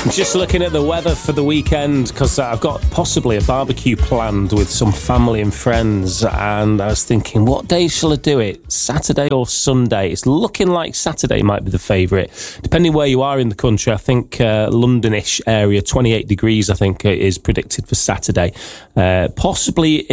Just looking at the weather for the weekend, because I've got possibly a barbecue planned with some family and friends, and I was thinking, what day shall I do it? Saturday or Sunday? It's looking like Saturday might be the favourite, depending where you are in the country. I think Londonish area, 28 degrees I think is predicted for Saturday, possibly in